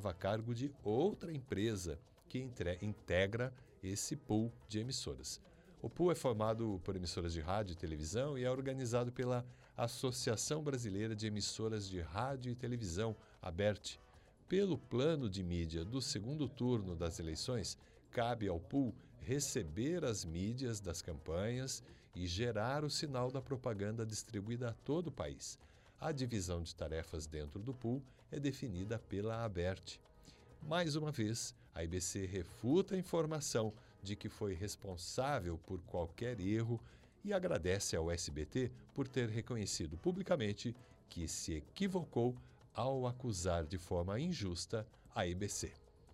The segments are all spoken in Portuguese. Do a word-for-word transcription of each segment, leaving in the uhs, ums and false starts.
estava a cargo de outra empresa que entre- integra esse pool de emissoras. O pool é formado por emissoras de rádio e televisão e é organizado pela Associação Brasileira de Emissoras de Rádio e Televisão, ABERT. Pelo plano de mídia do segundo turno das eleições, cabe ao pool receber as mídias das campanhas e gerar o sinal da propaganda distribuída a todo o país. A divisão de tarefas dentro do pool é definida pela ABERT. Mais uma vez, a I B C refuta a informação de que foi responsável por qualquer erro e agradece ao S B T por ter reconhecido publicamente que se equivocou ao acusar de forma injusta a I B C.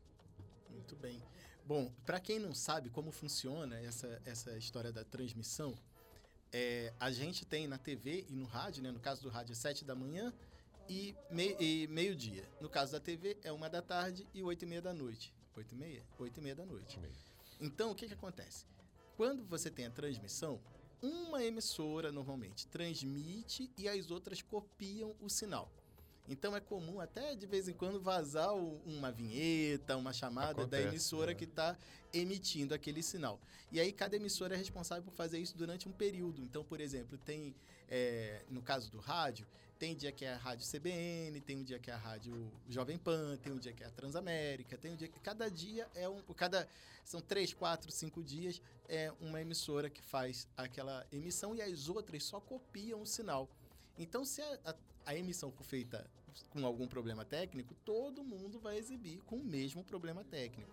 Muito bem. Bom, para quem não sabe como funciona essa, essa história da transmissão, é, a gente tem na T V e no rádio, né? No caso do rádio é sete da manhã e, mei, e meio-dia. No caso da T V é uma da tarde e oito e meia da noite. Oito e meia? Oito e meia da noite. Então, o que que acontece? Quando você tem a transmissão, uma emissora normalmente transmite e as outras copiam o sinal. Então é comum até de vez em quando vazar uma vinheta, uma chamada Acontece, da emissora né? que está emitindo aquele sinal. E aí cada emissora é responsável por fazer isso durante um período. Então, por exemplo, tem, é, no caso do rádio, tem dia que é a Rádio C B N, tem um dia que é a Rádio Jovem Pan, tem um dia que é a Transamérica, tem um dia que cada dia é um... Cada, são três, quatro, cinco dias, é uma emissora que faz aquela emissão e as outras só copiam o sinal. Então, se a, a, a emissão for feita com algum problema técnico, todo mundo vai exibir com o mesmo problema técnico.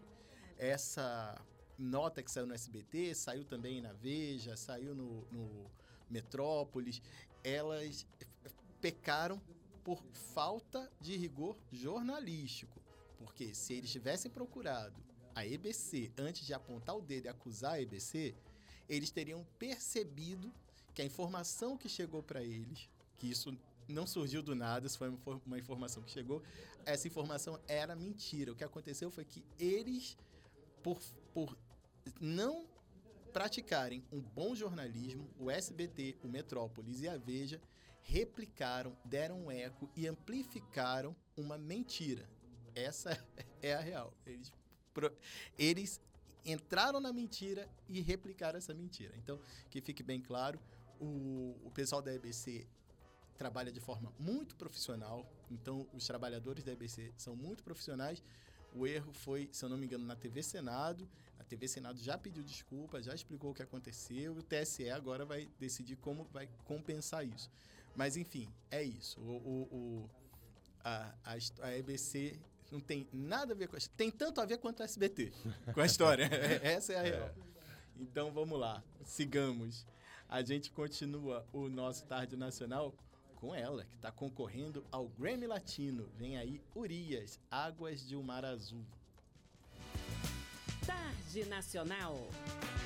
Essa nota que saiu no S B T, saiu também na Veja, saiu no, no Metrópolis, elas pecaram por falta de rigor jornalístico. Porque se eles tivessem procurado a E B C antes de apontar o dedo e acusar a E B C, eles teriam percebido que a informação que chegou para eles, que isso não surgiu do nada, isso foi uma informação que chegou, essa informação era mentira. O que aconteceu foi que eles, por, por não praticarem um bom jornalismo, o S B T, o Metrópolis e a Veja replicaram, deram um eco e amplificaram uma mentira. Essa é a real. Eles, eles entraram na mentira e replicaram essa mentira. Então, que fique bem claro, o, o pessoal da E B C trabalha de forma muito profissional, então os trabalhadores da E B C são muito profissionais. O erro foi, se eu não me engano, na T V Senado. A T V Senado já pediu desculpa, já explicou o que aconteceu, e o T S E agora vai decidir como vai compensar isso. Mas, enfim, é isso. O, o, o, a, a, a E B C não tem nada a ver com a... Tem tanto a ver quanto a S B T com a história. Essa é a real. Então, vamos lá. Sigamos. A gente continua o nosso Tarde Nacional com ela, que está concorrendo ao Grammy Latino. Vem aí, Urias, Águas de um Mar Azul. Tarde Nacional.